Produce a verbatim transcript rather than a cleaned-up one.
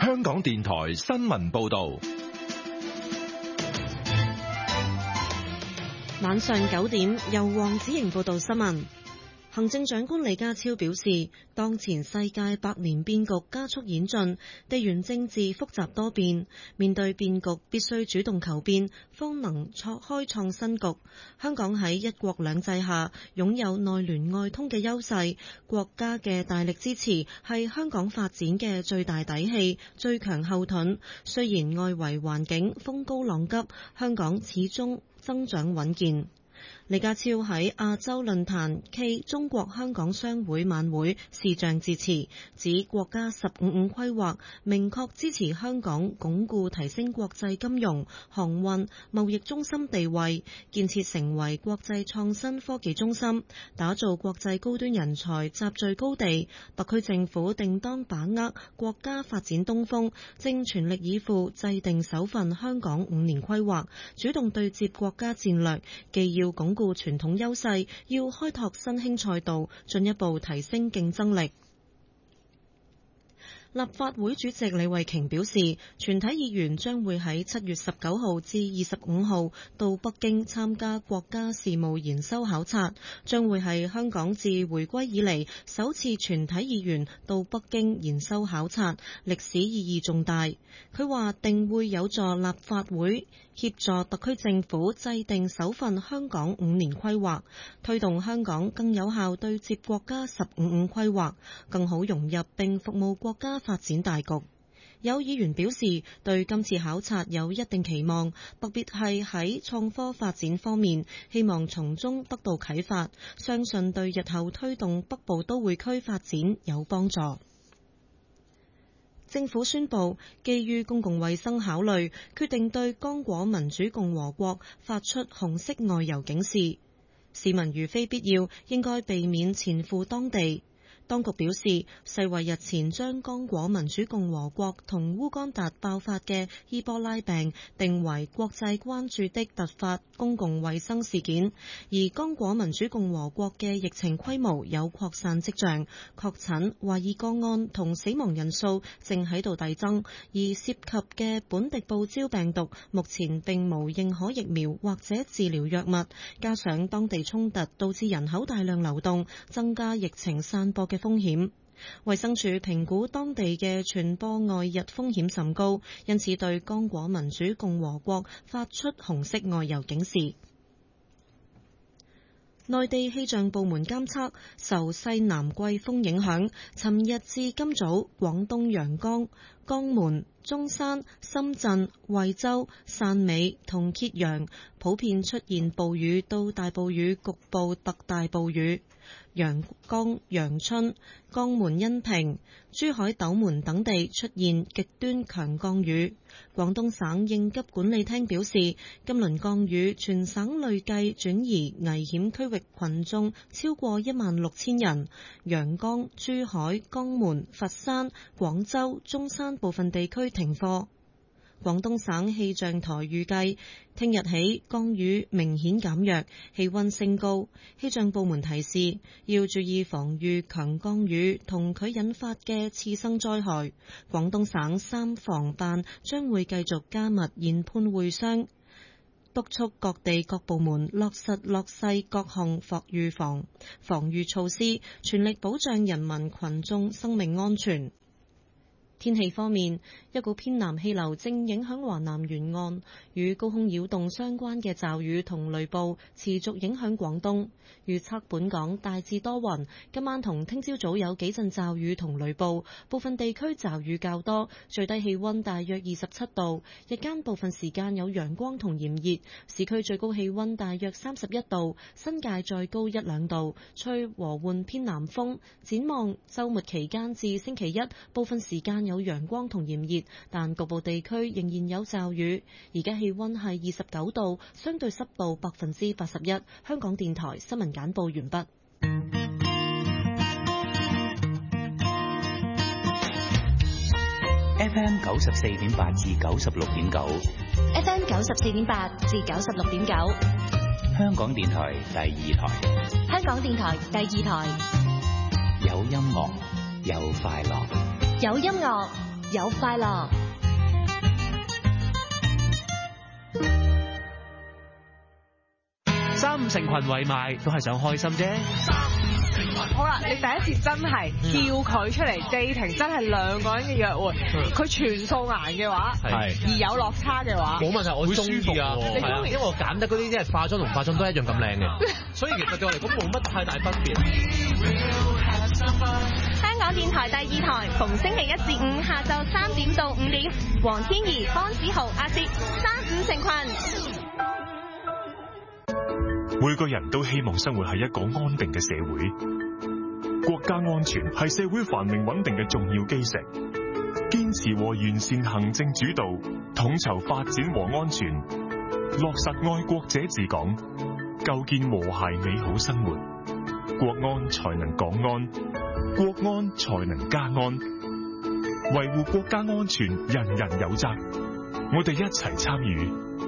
香港電台新聞報道。 晚上九點，由黃子瑩報道新聞。行政長官李家超表示，當前世界百年變局加速演進，地緣政治複雜多變，面對變局必須主動求變，方能創開創新局。香港喺一國兩制下擁有內聯外通嘅優勢，國家嘅大力支持係香港發展嘅最大底氣、最強後盾。雖然外圍環境風高浪急，香港始終增長穩健。李家超喺亞洲論壇暨中國香港商會晚會視像致辭，指國家十五五規劃明確支持香港鞏固提升國際金融、航運、貿易中心地位，建設成為國際創新科技中心，打造國際高端人才集聚高地。特區政府定當把握國家發展東風，正全力以赴制定首份香港五年規劃，主動對接國家戰略，既要鞏固傳統優勢，要開拓新興賽道，進一步提升競爭力。立法會主席李慧瓊表示，全體議員將會喺七月十九號至二十五號到北京參加國家事務研修考察，將會係香港自回歸以嚟首次全體議員到北京研修考察，歷史意義重大。佢話定會有助立法會協助特區政府制定首份香港五年規劃，推動香港更有效對接國家十五五規劃，更好融入並服務國家發展大局。有議員表示對今次考察有一定期望，特別係喺創科發展方面，希望從中得到啟發，相信對日後推動北部都會區發展有幫助。政府宣布，基於公共衛生考慮，決定對剛果民主共和國發出紅色外遊警示，市民如非必要，應該避免前赴當地。當局表示，世衛日前將剛果民主共和國同烏干達爆發嘅伊波拉病定為國際關注的突發公共衛生事件，而剛果民主共和國嘅疫情規模有擴散跡象，確診、懷疑個案同死亡人數正喺度遞增，而涉及嘅本地報招病毒目前並無認可疫苗或者治療藥物，加上當地衝突導致人口大量流動，增加疫情散播嘅風險。衛生署評估當地嘅傳播外溢風險甚高，因此對剛果民主共和國發出紅色外遊警示。內地氣象部門監測，受西南季風影響，尋日至今早，廣東陽江、江門、中山、深圳、惠州、汕尾同揭陽普遍出現暴雨到大暴雨，局部特大暴雨。陽江、陽春、江門恩平、珠海斗門等地出現極端強降雨。廣東省應急管理廳表示，今輪降雨全省累計轉移危險區域群眾超過一萬六千人。陽江、珠海、江門、佛山、廣州、中山部分地區停課。廣東省氣象台預計，聽日起降雨明顯減弱，氣溫升高。氣象部門提示，要注意防禦強降雨同佢引發嘅次生災害。廣東省三防辦將會繼續加密研判會商，督促各地各部門落實落細各項防預防防禦措施，全力保障人民群眾生命安全。天氣方面，一股偏南氣流正影響華南沿岸，與高空擾動相關嘅驟雨同雷暴持續影響廣東。預測本港大致多雲，今晚同聽朝早有幾陣驟雨同雷暴，部分地區驟雨較多，最低氣溫大約二十七度，日間部分時間有陽光同炎熱，市區最高氣溫大約三十一度，新界再高一兩度，吹和緩偏南風。展望週末期間至星期一，部分時間有陽光同炎熱，但局部地區仍然有驟雨。而家氣溫係二十九度，相對濕度百分之八十一。香港電台新聞簡報完畢。 F M 九十四點八至九十六點九 ，F M 九十四點八至九十六點九， 香港電台第二台， 香港電台第二台， 有音樂，有快樂， 有音樂， 有快樂。 三五成群圍埋都係想開心啫。 好啦，你第一次真係叫佢出嚟 dating，真係兩個人嘅約會，佢全素顏嘅話，而有落差嘅話， 冇問題，我中意啊， 你中意， 因為我揀得嗰啲即係化妝同化妝都一樣咁靚嘅，所以其實對我嚟講冇乜太大分別。 香港電台第二台，逢星期一至五下晝三點到五點，黃天怡、方子豪、阿薛，三五成群。 每個人都希望生活喺一個安定嘅社會，國家安全係社會繁榮穩定嘅重要基石。堅持和完善行政主導，統籌發展和安全，落實愛國者治港，構建和諧美好生活，國安才能港安，國安才能家安。維護國家安全，人人有責。我哋一齊參與，